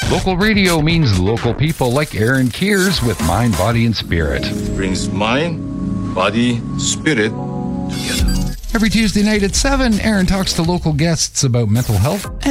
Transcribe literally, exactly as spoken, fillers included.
Local radio means local people like Aaron Kears with Mind, Body, and Spirit. Brings mind, body, spirit together. Every Tuesday night at seven, Aaron talks to local guests about mental health